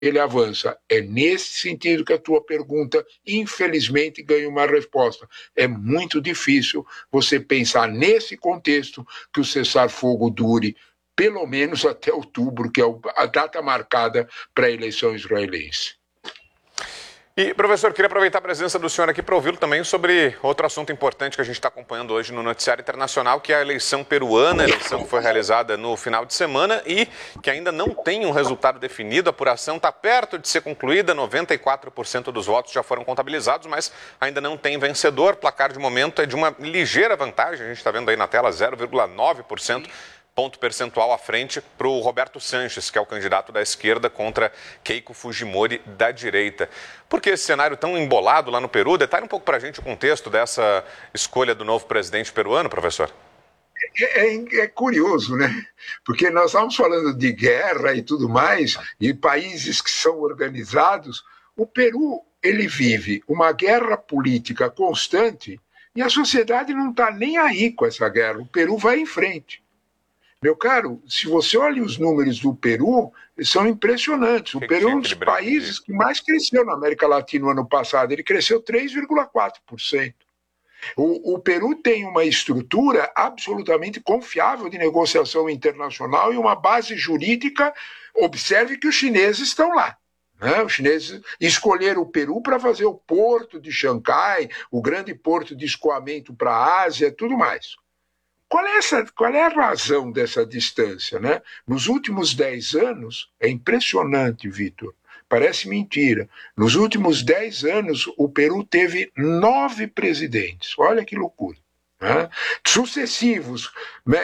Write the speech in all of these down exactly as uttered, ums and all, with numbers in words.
ele avança. É nesse sentido que a tua pergunta, infelizmente, ganha uma resposta. É muito difícil você pensar nesse contexto que o cessar-fogo dure pelo menos até outubro, que é a data marcada para a eleição israelense. E, professor, queria aproveitar a presença do senhor aqui para ouvi-lo também sobre outro assunto importante que a gente está acompanhando hoje no noticiário internacional, que é a eleição peruana, a eleição que foi realizada no final de semana e que ainda não tem um resultado definido. A apuração está perto de ser concluída, noventa e quatro por cento dos votos já foram contabilizados, mas ainda não tem vencedor. O placar de momento é de uma ligeira vantagem, a gente está vendo aí na tela, zero vírgula nove por cento. Ponto percentual à frente para o Roberto Sanches, que é o candidato da esquerda contra Keiko Fujimori da direita. Por que esse cenário tão embolado lá no Peru? Detalhe um pouco para a gente o contexto dessa escolha do novo presidente peruano, professor. É, é, é curioso, né? Porque nós estamos falando de guerra e tudo mais, e países que são organizados. O Peru, ele vive uma guerra política constante e a sociedade não está nem aí com essa guerra. O Peru vai em frente. Meu caro, se você olha os números do Peru, são impressionantes. O Peru é um dos países que mais cresceu na América Latina no ano passado. Ele cresceu três vírgula quatro por cento. O, o Peru tem uma estrutura absolutamente confiável de negociação internacional e uma base jurídica. Observe que os chineses estão lá. Né? Os chineses escolheram o Peru para fazer o porto de Xangai, o grande porto de escoamento para a Ásia e tudo mais. Qual é, essa, qual é a razão dessa distância? Né? Nos últimos dez anos, é impressionante, Vitor, parece mentira, nos últimos dez anos o Peru teve nove presidentes, olha que loucura. Né? Sucessivos,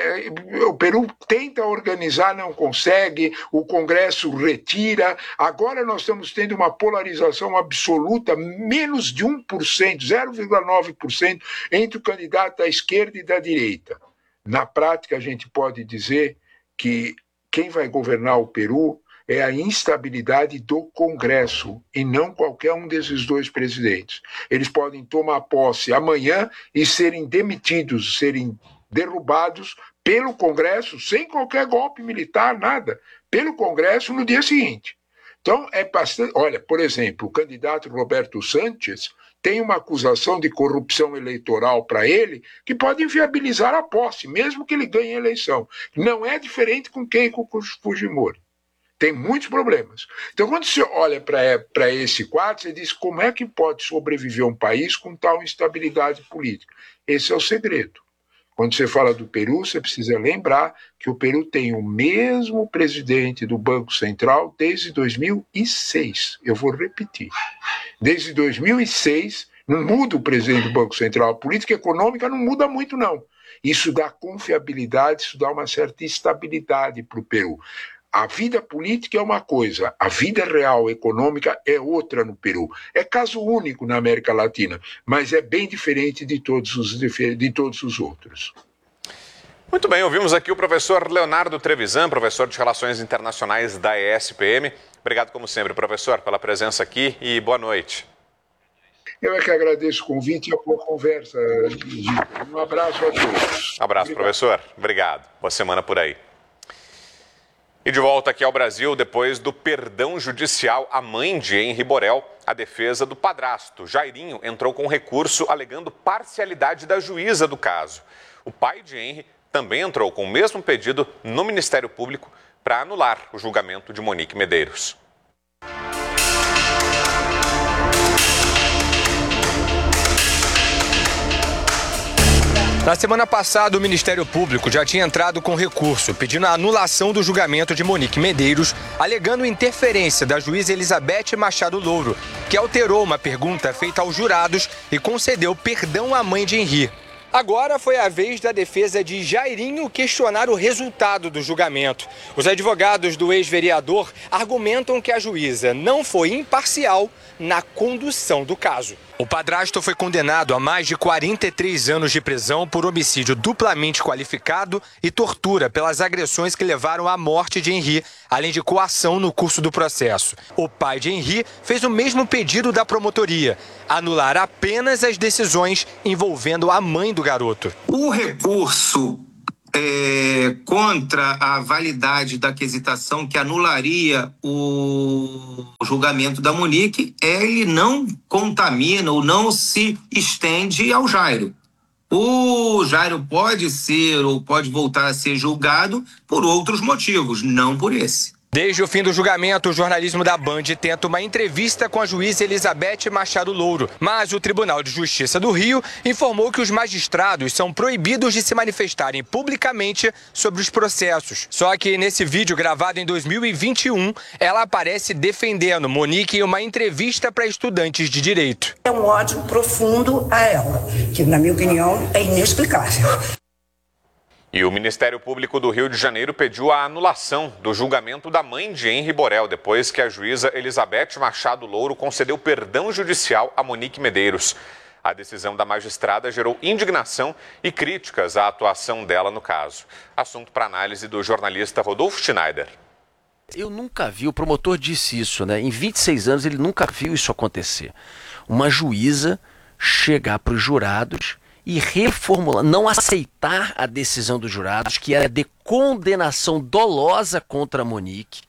o Peru tenta organizar, não consegue, o Congresso retira, agora nós estamos tendo uma polarização absoluta, menos de um por cento, zero vírgula nove por cento entre o candidato da esquerda e da direita. Na prática, a gente pode dizer que quem vai governar o Peru é a instabilidade do Congresso e não qualquer um desses dois presidentes. Eles podem tomar posse amanhã e serem demitidos, serem derrubados pelo Congresso, sem qualquer golpe militar, nada, pelo Congresso no dia seguinte. Então, é bastante... Olha, por exemplo, o candidato Roberto Sanches tem uma acusação de corrupção eleitoral para ele que pode inviabilizar a posse, mesmo que ele ganhe a eleição. Não é diferente com Keiko Fujimori. Tem muitos problemas. Então, quando você olha para esse quadro, você diz como é que pode sobreviver um país com tal instabilidade política. Esse é o segredo. Quando você fala do Peru, você precisa lembrar que o Peru tem o mesmo presidente do Banco Central desde dois mil e seis. Eu vou repetir. Desde dois mil e seis, não muda o presidente do Banco Central. A política econômica não muda muito, não. Isso dá confiabilidade, isso dá uma certa estabilidade para o Peru. A vida política é uma coisa, a vida real econômica é outra no Peru. É caso único na América Latina, mas é bem diferente de todos os, de todos os outros. Muito bem, ouvimos aqui o professor Leonardo Trevisan, professor de Relações Internacionais da E S P M. Obrigado, como sempre, professor, pela presença aqui e boa noite. Eu é que agradeço o convite e a boa conversa. Um abraço a todos. Abraço, obrigado. Professor. Obrigado. Boa semana por aí. E de volta aqui ao Brasil, depois do perdão judicial à mãe de Henri Borel, a defesa do padrasto, Jairinho, entrou com recurso alegando parcialidade da juíza do caso. O pai de Henri também entrou com o mesmo pedido no Ministério Público para anular o julgamento de Monique Medeiros. Na semana passada, o Ministério Público já tinha entrado com recurso pedindo a anulação do julgamento de Monique Medeiros, alegando interferência da juíza Elizabeth Machado Louro, que alterou uma pergunta feita aos jurados e concedeu perdão à mãe de Henri. Agora foi a vez da defesa de Jairinho questionar o resultado do julgamento. Os advogados do ex-vereador argumentam que a juíza não foi imparcial na condução do caso. O padrasto foi condenado a mais de quarenta e três anos de prisão por homicídio duplamente qualificado e tortura pelas agressões que levaram à morte de Henri, além de coação no curso do processo. O pai de Henri fez o mesmo pedido da promotoria, anular apenas as decisões envolvendo a mãe do garoto. O recurso é, contra a validade da quesitação que anularia o julgamento da Monique, ele não contamina ou não se estende ao Jairo. O Jairo pode ser ou pode voltar a ser julgado por outros motivos, não por esse. Desde o fim do julgamento, o jornalismo da Band tenta uma entrevista com a juíza Elizabeth Machado Louro. Mas o Tribunal de Justiça do Rio informou que os magistrados são proibidos de se manifestarem publicamente sobre os processos. Só que nesse vídeo gravado em dois mil e vinte e um, ela aparece defendendo Monique em uma entrevista para estudantes de direito. É um ódio profundo a ela, que na minha opinião é inexplicável. E o Ministério Público do Rio de Janeiro pediu a anulação do julgamento da mãe de Henri Borel, depois que a juíza Elizabeth Machado Louro concedeu perdão judicial a Monique Medeiros. A decisão da magistrada gerou indignação e críticas à atuação dela no caso. Assunto para análise do jornalista Rodolfo Schneider. Eu nunca vi, o promotor disse isso, né? Em vinte e seis anos ele nunca viu isso acontecer. Uma juíza chegar para os jurados e reformular, não aceitar a decisão dos jurados, que era de condenação dolosa contra a Monique,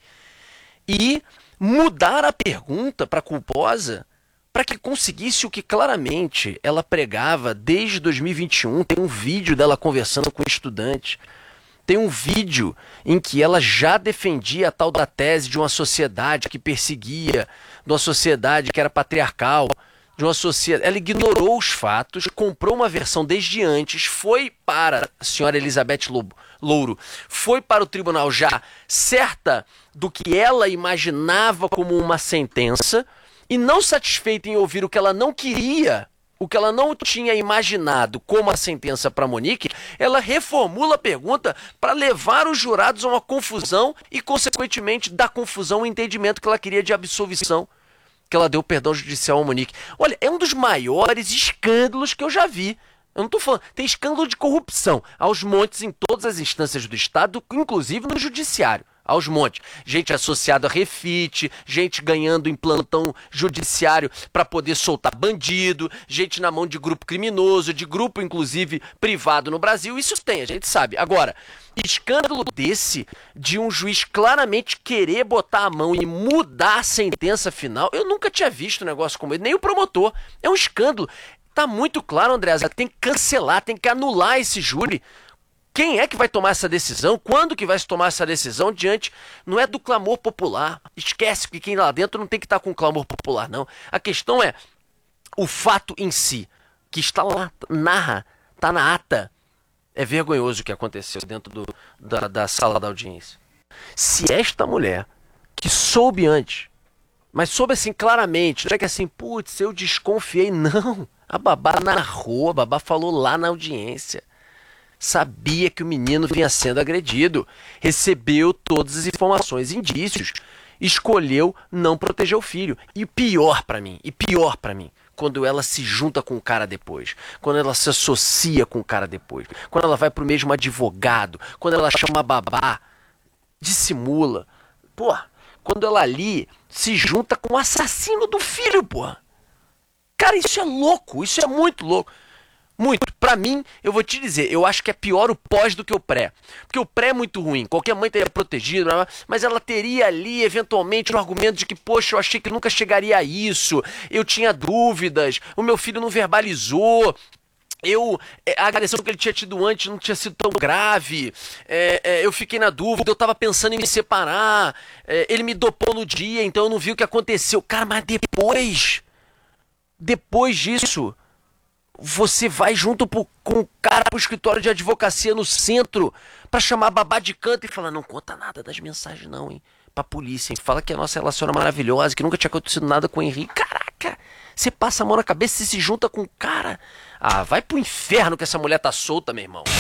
e mudar a pergunta para a culposa para que conseguisse o que claramente ela pregava desde dois mil e vinte e um. Tem um vídeo dela conversando com estudantes, tem um vídeo em que ela já defendia a tal da tese de uma sociedade que perseguia, de uma sociedade que era patriarcal, de uma sociedade. Ela ignorou os fatos, comprou uma versão desde antes, foi para a senhora Elizabeth Louro, foi para o tribunal já certa do que ela imaginava como uma sentença, e não satisfeita em ouvir o que ela não queria, o que ela não tinha imaginado como a sentença para Monique, ela reformula a pergunta para levar os jurados a uma confusão e, consequentemente, dar confusão o entendimento que ela queria de absolvição, que ela deu perdão judicial a Monique. Olha, é um dos maiores escândalos que eu já vi. Eu não tô falando, tem escândalo de corrupção aos montes em todas as instâncias do Estado, inclusive no judiciário, aos montes. Gente associada a refite, gente ganhando em plantão judiciário para poder soltar bandido, gente na mão de grupo criminoso, de grupo inclusive privado no Brasil, isso tem, a gente sabe. Agora, escândalo desse, de um juiz claramente querer botar a mão e mudar a sentença final, eu nunca tinha visto um negócio como esse, nem o promotor. É um escândalo. Tá muito claro, Andréa, tem que cancelar, tem que anular esse júri. Quem é que vai tomar essa decisão? Quando que vai se tomar essa decisão? Diante, não é do clamor popular. Esquece que quem lá dentro não tem que estar com clamor popular, não. A questão é o fato em si, que está lá, narra, está na ata. É vergonhoso o que aconteceu dentro do, da, da sala da audiência. Se esta mulher, que soube antes, mas soube assim claramente, não é que assim, putz, eu desconfiei, não. A babá narrou, a babá falou lá na audiência. Sabia que o menino vinha sendo agredido, recebeu todas as informações e indícios, escolheu não proteger o filho. E pior pra mim, e pior pra mim, quando ela se junta com o cara depois, quando ela se associa com o cara depois, quando ela vai pro mesmo advogado, quando ela chama a babá, dissimula. Pô, quando ela ali se junta com o assassino do filho, pô. Cara, isso é louco, isso é muito louco. Muito. Pra mim, eu vou te dizer, eu acho que é pior o pós do que o pré. Porque o pré é muito ruim, qualquer mãe teria protegido, mas ela teria ali, eventualmente, um argumento de que, poxa, eu achei que nunca chegaria a isso, eu tinha dúvidas, o meu filho não verbalizou, eu, a agressão que ele tinha tido antes não tinha sido tão grave, é, é, eu fiquei na dúvida, eu tava pensando em me separar, é, ele me dopou no dia, então eu não vi o que aconteceu. Cara, mas depois, depois disso, você vai junto pro, com o cara pro escritório de advocacia no centro pra chamar a babá de canto e falar, não conta nada das mensagens não, hein, pra polícia, hein? Fala que a nossa relação é maravilhosa, que nunca tinha acontecido nada com o Henrique. Caraca, você passa a mão na cabeça e se junta com o cara. Ah, vai pro inferno que essa mulher tá solta, meu irmão.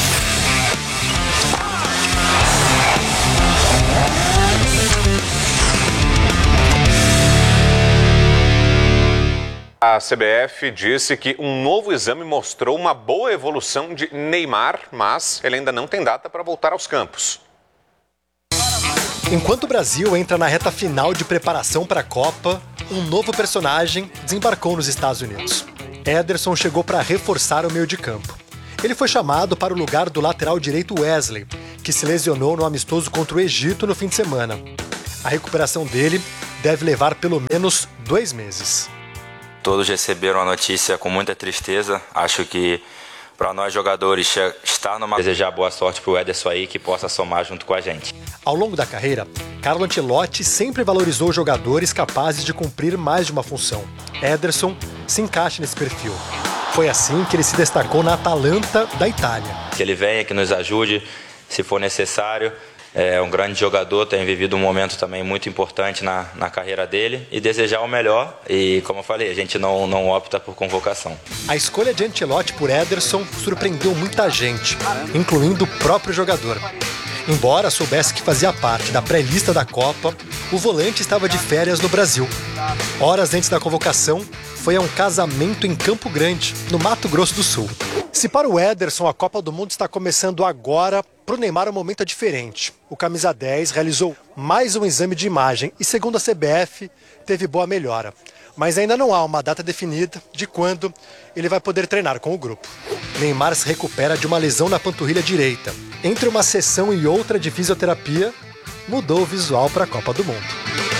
A C B F disse que um novo exame mostrou uma boa evolução de Neymar, mas ele ainda não tem data para voltar aos campos. Enquanto o Brasil entra na reta final de preparação para a Copa, um novo personagem desembarcou nos Estados Unidos. Ederson chegou para reforçar o meio de campo. Ele foi chamado para o lugar do lateral direito Wesley, que se lesionou no amistoso contra o Egito no fim de semana. A recuperação dele deve levar pelo menos dois meses. Todos receberam a notícia com muita tristeza. Acho que para nós jogadores estar numa... Desejar boa sorte para o Ederson aí, que possa somar junto com a gente. Ao longo da carreira, Carlo Ancelotti sempre valorizou jogadores capazes de cumprir mais de uma função. Ederson se encaixa nesse perfil. Foi assim que ele se destacou na Atalanta da Itália. Que ele venha, que nos ajude, se for necessário. É um grande jogador, tem vivido um momento também muito importante na, na carreira dele e desejar o melhor. E, como eu falei, a gente não, não opta por convocação. A escolha de Ancelotti por Ederson surpreendeu muita gente, incluindo o próprio jogador. Embora soubesse que fazia parte da pré-lista da Copa, o volante estava de férias no Brasil. Horas antes da convocação, foi a um casamento em Campo Grande, no Mato Grosso do Sul. Se para o Ederson a Copa do Mundo está começando agora, para o Neymar o momento é diferente. O camisa dez realizou mais um exame de imagem e, segundo a C B F, teve boa melhora. Mas ainda não há uma data definida de quando ele vai poder treinar com o grupo. Neymar se recupera de uma lesão na panturrilha direita. Entre uma sessão e outra de fisioterapia, mudou o visual para a Copa do Mundo.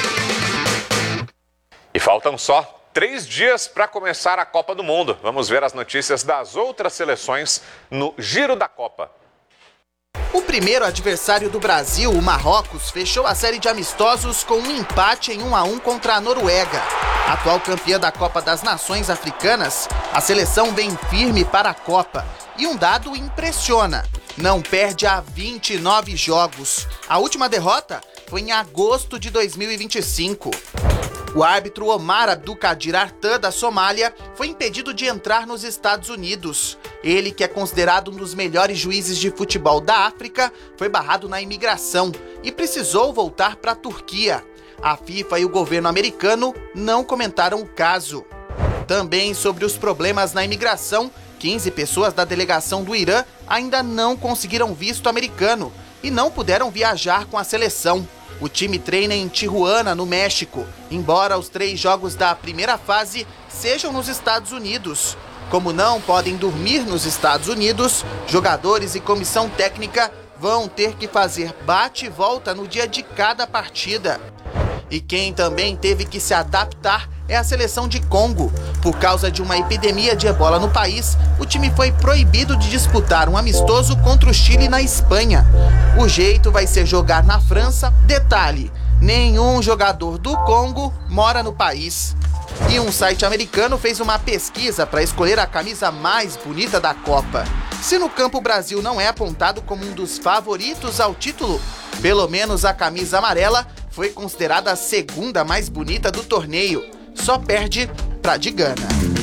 E faltam só três dias para começar a Copa do Mundo. Vamos ver as notícias das outras seleções no Giro da Copa. O primeiro adversário do Brasil, o Marrocos, fechou a série de amistosos com um empate em um a um contra a Noruega. Atual campeã da Copa das Nações Africanas, a seleção vem firme para a Copa. E um dado impressiona: não perde há vinte e nove jogos. A última derrota foi em agosto de dois mil e vinte e cinco. O árbitro Omar Abdulkadir Artan, da Somália, foi impedido de entrar nos Estados Unidos. Ele, que é considerado um dos melhores juízes de futebol da África, foi barrado na imigração e precisou voltar para a Turquia. A FIFA e o governo americano não comentaram o caso. Também sobre os problemas na imigração, quinze pessoas da delegação do Irã ainda não conseguiram visto americano e não puderam viajar com a seleção. O time treina em Tijuana, no México, embora os três jogos da primeira fase sejam nos Estados Unidos. Como não podem dormir nos Estados Unidos, jogadores e comissão técnica vão ter que fazer bate e volta no dia de cada partida. E quem também teve que se adaptar é a seleção de Congo. Por causa de uma epidemia de ebola no país, o time foi proibido de disputar um amistoso contra o Chile na Espanha. O jeito vai ser jogar na França. Detalhe: nenhum jogador do Congo mora no país. E um site americano fez uma pesquisa para escolher a camisa mais bonita da Copa. Se no campo o Brasil não é apontado como um dos favoritos ao título, pelo menos a camisa amarela foi considerada a segunda mais bonita do torneio. Só perde para de Gana.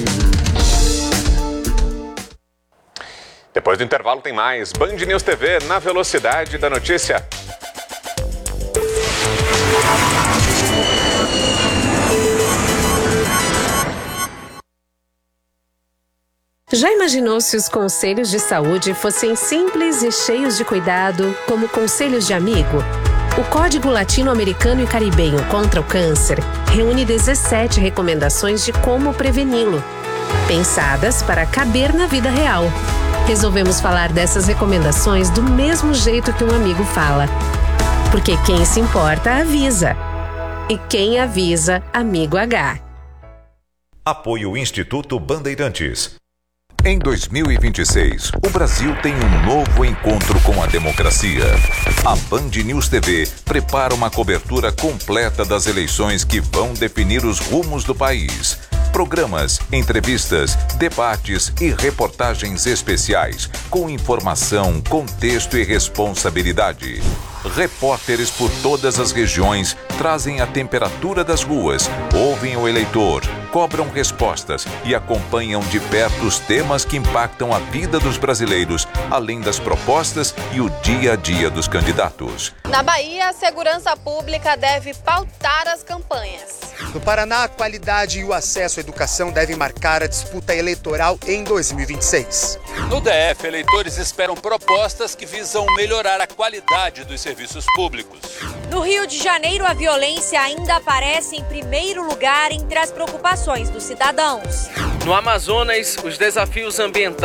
Depois do intervalo tem mais Band News T V na velocidade da notícia. Já imaginou se os conselhos de saúde fossem simples e cheios de cuidado, como conselhos de amigo? O Código Latino-Americano e Caribenho contra o Câncer reúne dezessete recomendações de como preveni-lo, pensadas para caber na vida real. Resolvemos falar dessas recomendações do mesmo jeito que um amigo fala. Porque quem se importa, avisa. E quem avisa, amigo H. Apoio Instituto Bandeirantes. Em dois mil e vinte e seis, o Brasil tem um novo encontro com a democracia. A Band News T V prepara uma cobertura completa das eleições que vão definir os rumos do país. Programas, entrevistas, debates e reportagens especiais, com informação, contexto e responsabilidade. Repórteres por todas as regiões trazem a temperatura das ruas, ouvem o eleitor, cobram respostas e acompanham de perto os temas que impactam a vida dos brasileiros, além das propostas e o dia a dia dos candidatos. Na Bahia, a segurança pública deve pautar as campanhas. No Paraná, a qualidade e o acesso à educação devem marcar a disputa eleitoral em dois mil e vinte e seis. No D F, eleitores esperam propostas que visam melhorar a qualidade dos serviços públicos. No Rio de Janeiro, a violência ainda aparece em primeiro lugar entre as preocupações dos cidadãos. No Amazonas, os desafios ambientais